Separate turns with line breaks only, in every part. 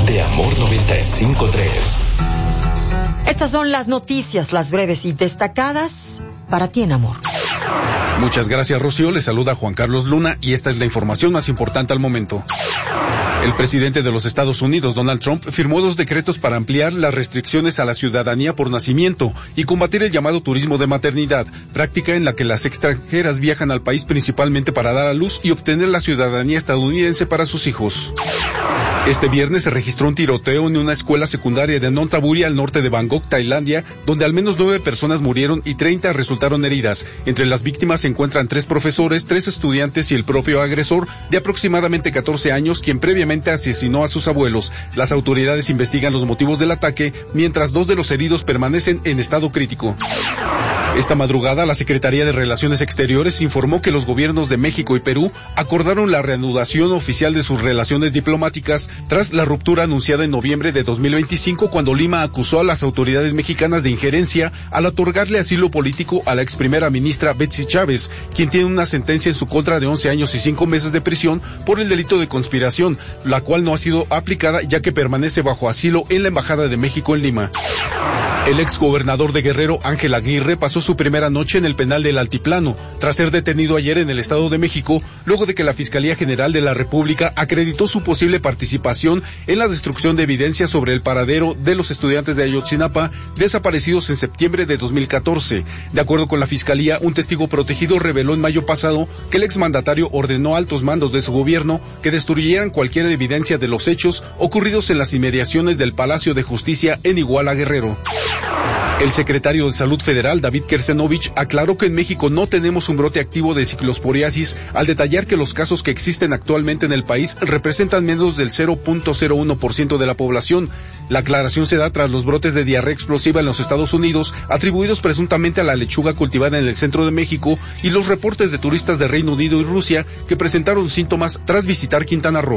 de Amor 95.3.
Estas son las noticias, las breves y destacadas para ti en Amor.
Muchas gracias, Rocío. Le saluda Juan Carlos Luna y esta es la información más importante al momento. El presidente de los Estados Unidos, Donald Trump, firmó 2 decretos para ampliar las restricciones a la ciudadanía por nacimiento y combatir el llamado turismo de maternidad, práctica en la que las extranjeras viajan al país principalmente para dar a luz y obtener la ciudadanía estadounidense para sus hijos. Este viernes se registró un tiroteo en una escuela secundaria de Nonthaburi, al norte de Bangkok, Tailandia, donde al menos 9 personas murieron y 30 resultaron heridas. Entre las víctimas se encuentran 3 profesores, 3 estudiantes y el propio agresor, de aproximadamente 14 años, quien previamente asesinó a sus abuelos. Las autoridades investigan los motivos del ataque, mientras 2 de los heridos permanecen en estado crítico. Esta madrugada, la Secretaría de Relaciones Exteriores informó que los gobiernos de México y Perú acordaron la reanudación oficial de sus relaciones diplomáticas tras la ruptura anunciada en noviembre de 2025, cuando Lima acusó a las autoridades mexicanas de injerencia al otorgarle asilo político a la ex primera ministra Betsy Chávez, quien tiene una sentencia en su contra de 11 años y 5 meses de prisión por el delito de conspiración, la cual no ha sido aplicada ya que permanece bajo asilo en la Embajada de México en Lima. El ex gobernador de Guerrero, Ángel Aguirre, pasó su primera noche en el penal del Altiplano, tras ser detenido ayer en el Estado de México, luego de que la Fiscalía General de la República acreditó su posible participación en la destrucción de evidencias sobre el paradero de los estudiantes de Ayotzinapa, desaparecidos en septiembre de 2014. De acuerdo con la Fiscalía, un testigo protegido reveló en mayo pasado que el exmandatario ordenó a altos mandos de su gobierno que destruyeran cualquier evidencia de los hechos ocurridos en las inmediaciones del Palacio de Justicia en Iguala, Guerrero. El secretario de Salud Federal, David Kersenovich, aclaró que en México no tenemos un brote activo de ciclosporiasis, al detallar que los casos que existen actualmente en el país representan menos del 0.01% de la población. La aclaración se da tras los brotes de diarrea explosiva en los Estados Unidos, atribuidos presuntamente a la lechuga cultivada en el centro de México, y los reportes de turistas de Reino Unido y Rusia que presentaron síntomas tras visitar Quintana Roo.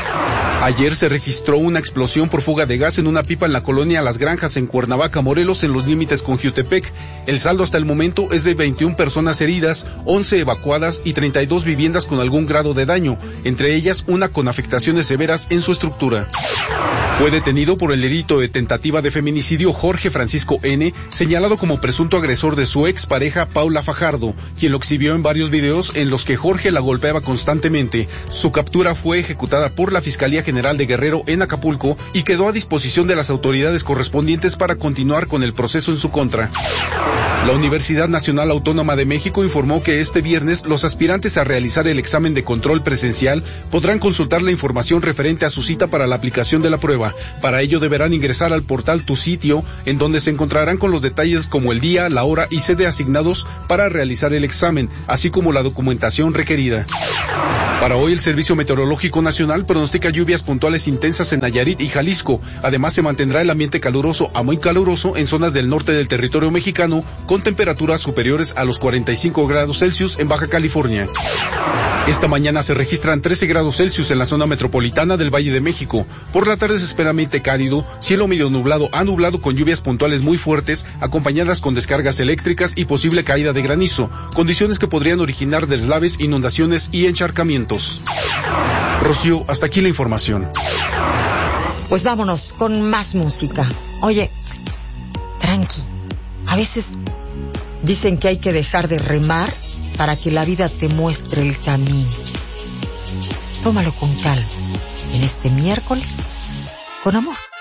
Ayer se registró una explosión por fuga de gas en una pipa en la colonia Las Granjas, en Cuernavaca, Morelos, en los límites con Jiutepec. El saldo hasta el momento es de 21 personas heridas, 11 evacuadas y 32 viviendas con algún grado de daño, entre ellas una con afectaciones severas en su estructura. Fue detenido por el delito de tentativa de feminicidio Jorge Francisco N., señalado como presunto agresor de su expareja Paula Fajardo, quien lo exhibió en varios videos en los que Jorge la golpeaba constantemente. Su captura fue ejecutada por la Fiscalía General de Guerrero en Acapulco y quedó a disposición de las autoridades correspondientes para continuar con el proceso en su contra. La Universidad Nacional Autónoma de México informó que este viernes los aspirantes a realizar el examen de control presencial podrán consultar la información referente a su cita para la aplicación de la prueba. Para ello deberán ingresar al portal Tu Sitio, en donde se encontrarán con los detalles como el día, la hora y sede asignados para realizar el examen, así como la documentación requerida. Para hoy, el Servicio Meteorológico Nacional pronostica lluvias puntuales intensas en Nayarit y Jalisco. Además, se mantendrá el ambiente caluroso a muy caluroso en zonas del norte del territorio mexicano, con temperaturas superiores a los 45 grados Celsius en Baja California. Esta mañana se registran 13 grados Celsius en la zona metropolitana del Valle de México. Por la tarde se espera ambiente cálido, cielo medio nublado a nublado con lluvias puntuales muy fuertes, acompañadas con descargas eléctricas y posible caída de granizo, condiciones que podrían originar deslaves, inundaciones y encharcamientos. Rocío, hasta aquí la información.
Pues vámonos con más música. Oye, tranqui, a veces dicen que hay que dejar de remar para que la vida te muestre el camino. Tómalo con calma en este miércoles con amor.